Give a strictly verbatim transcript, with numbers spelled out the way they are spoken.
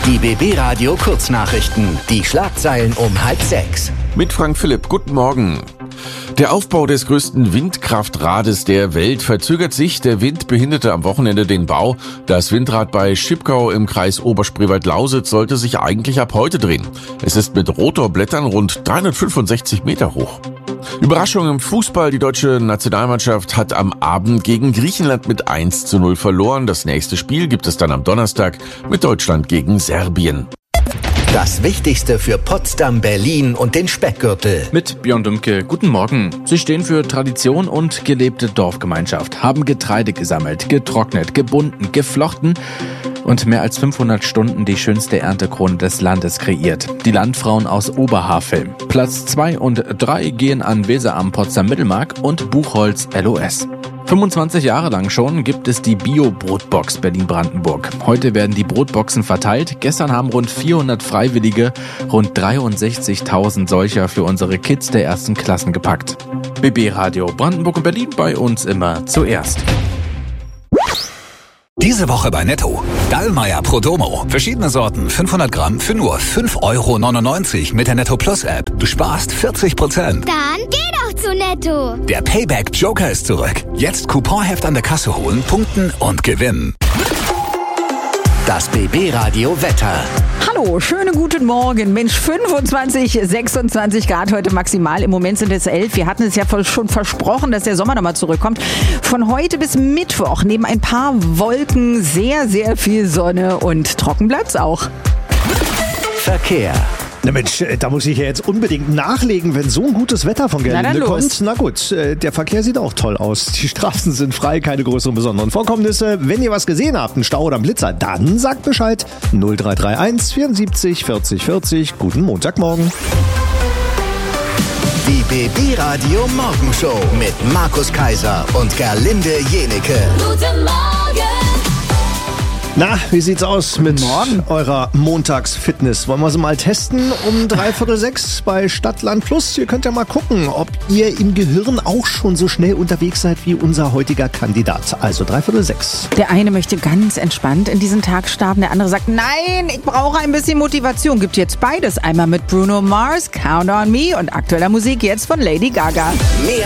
Die B B Radio Kurznachrichten. Die Schlagzeilen um halb sechs. Mit Frank Philipp. Guten Morgen. Der Aufbau des größten Windkraftrades der Welt verzögert sich. Der Wind behinderte am Wochenende den Bau. Das Windrad bei Schipkau im Kreis Oberspreewald-Lausitz sollte sich eigentlich ab heute drehen. Es ist mit Rotorblättern rund dreihundertfünfundsechzig Meter hoch. Überraschung im Fußball. Die deutsche Nationalmannschaft hat am Abend gegen Griechenland mit eins zu null verloren. Das nächste Spiel gibt es dann am Donnerstag mit Deutschland gegen Serbien. Das Wichtigste für Potsdam, Berlin und den Speckgürtel. Mit Björn Dümke, guten Morgen. Sie stehen für Tradition und gelebte Dorfgemeinschaft, haben Getreide gesammelt, getrocknet, gebunden, geflochten und mehr als fünfhundert Stunden die schönste Erntekrone des Landes kreiert. Die Landfrauen aus Oberhavel. Platz zwei und drei gehen an Weser am Potsdam-Mittelmark und Buchholz L O S. fünfundzwanzig Jahre lang schon gibt es die Bio-Brotbox Berlin-Brandenburg. Heute werden die Brotboxen verteilt. Gestern haben rund vierhundert Freiwillige rund dreiundsechzigtausend solcher für unsere Kids der ersten Klassen gepackt. B B Radio Brandenburg und Berlin, bei uns immer zuerst. Diese Woche bei Netto. Dallmayr Prodomo. Verschiedene Sorten, fünfhundert Gramm für nur fünf Euro neunundneunzig mit der Netto Plus App. Du sparst vierzig Prozent. Dann geh doch zu Netto. Der Payback Joker ist zurück. Jetzt Couponheft an der Kasse holen, punkten und gewinnen. Das B B Radio Wetter. Hallo, schönen guten Morgen. Mensch, fünfundzwanzig, sechsundzwanzig Grad heute maximal. Im Moment sind es elf. Wir hatten es ja schon versprochen, dass der Sommer nochmal zurückkommt. Von heute bis Mittwoch neben ein paar Wolken sehr, sehr viel Sonne und trocken bleibt's auch. Verkehr. Na Mensch, da muss ich ja jetzt unbedingt nachlegen, wenn so ein gutes Wetter von Gerlinde Na, kommt. Na gut, der Verkehr sieht auch toll aus. Die Straßen sind frei, keine größeren besonderen Vorkommnisse. Wenn ihr was gesehen habt, einen Stau oder einen Blitzer, dann sagt Bescheid. null drei drei eins vierundsiebzig vierzig vierzig. Guten Montagmorgen. Die B B Radio Morgenshow mit Markus Kaiser und Gerlinde Jenecke. Guten Morgen. Na, wie sieht's aus mit Morgen. eurer Montagsfitness? Wollen wir sie mal testen um dreiviertel sechs bei Stadtland Plus? Ihr könnt ja mal gucken, ob ihr im Gehirn auch schon so schnell unterwegs seid wie unser heutiger Kandidat. Also dreiviertel sechs. Der eine möchte ganz entspannt in diesen Tag starten, der andere sagt, nein, ich brauche ein bisschen Motivation. Gibt jetzt beides. Einmal mit Bruno Mars, Count on Me und aktueller Musik jetzt von Lady Gaga. Mehr